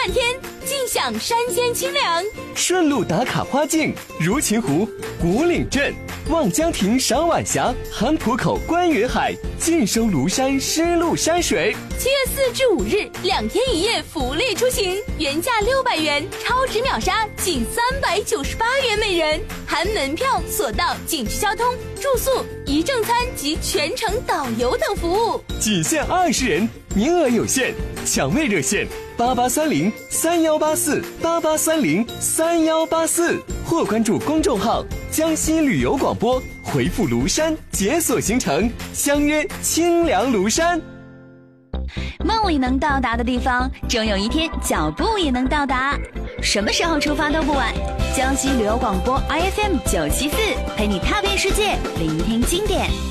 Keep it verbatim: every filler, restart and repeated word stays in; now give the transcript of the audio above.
半天，尽享山间清凉。 顺路打卡花境，如琴湖、古岭镇、望江亭赏晚霞，韩浦口观云海，尽收庐山湿漉山水。 七月四至五日，两天一夜福利出行，原价六百元，超值秒杀仅三百九十八元每人，含门票、索道、景区交通、住宿、一正餐及全程导游等服务。 仅限二十人，名额有限，抢位热线八八三零三幺八四八八三零三幺八四，或关注公众号江西旅游广播，回复庐山解锁行程，相约清凉庐山。 梦里能到达的地方，终有一天脚步也能到达。什么时候出发都不晚。江西旅游广播 I F M 九七四，陪你踏遍世界，聆听经典。